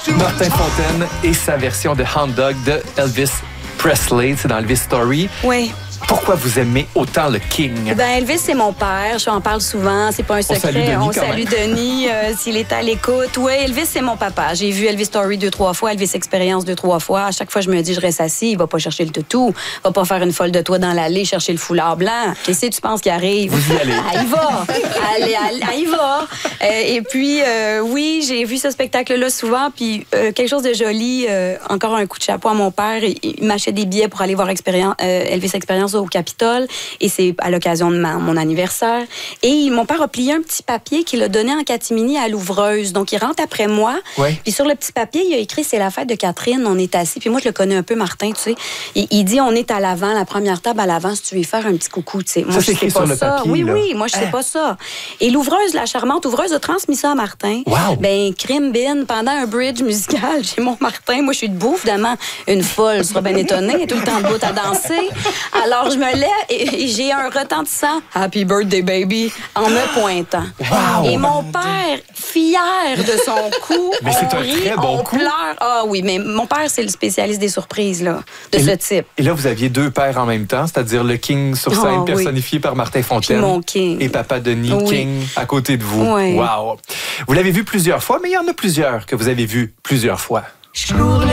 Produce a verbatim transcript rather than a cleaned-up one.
Martin Fontaine et sa version de Hound Dog de Elvis Presley, c'est dans Elvis Story. Oui. Pourquoi vous aimez autant le King? Ben Elvis, c'est mon père. Je en parle souvent. C'est pas un secret. On salue Denis, On quand salue même. Denis euh, s'il est à l'écoute. Oui, Elvis, c'est mon papa. J'ai vu Elvis Story deux, trois fois, Elvis Experience deux, trois fois. À chaque fois, je me dis, je reste assis. Il va pas chercher le toutou. Il va pas faire une folle de toi dans l'allée, chercher le foulard blanc. Qu'est-ce que tu penses qui arrive? Vous y allez. Ah, il va. Allez, allez, ah, il va. Euh, et puis, euh, oui, j'ai vu ce spectacle-là souvent. Puis, euh, quelque chose de joli. Euh, encore un coup de chapeau à mon père. Il, il m'achetait des billets pour aller voir Expérience, euh, Elvis Experience au Capitole. Et c'est à l'occasion de ma, mon anniversaire. Et mon père a plié un petit papier qu'il a donné en catimini à l'ouvreuse. Donc, il rentre après moi. Ouais. Puis sur le petit papier, il a écrit « C'est la fête de Catherine, on est assis ». Puis moi, je le connais un peu, Martin, tu sais. Il, il dit « On est à l'avant, la première table à l'avant, si tu veux y faire un petit coucou », tu sais. Moi, Ça, je c'est sais écrit pas sur le ça. papier, oui, là. oui, moi, je sais Hein? pas ça. Et l'ouvreuse, la charmante ouvreuse, a transmis ça à Martin. Wow. Ben, crime bin, pendant un bridge musical, chez mon Martin, moi, je suis debout, évidemment, une folle sera bien étonnée, tout le temps debout à danser. Alors, je me lève et, et j'ai un retentissant « Happy birthday, baby » en me pointant. Wow. Et mon père, fier de son coup, Mais c'est on un rit, très bon on coup. pleure. Ah oui, mais mon père, c'est le spécialiste des surprises, là, de Et ce l- type. Et là, vous aviez deux pères en même temps, c'est-à-dire le King sur scène, Ah, oui. personnifié par Martin Fontaine. Puis mon King. Et Papa Denis Oui. King à côté de vous. Oui. Wow. Vous l'avez vu plusieurs fois, mais il y en a plusieurs que vous avez vu plusieurs fois. Je cours le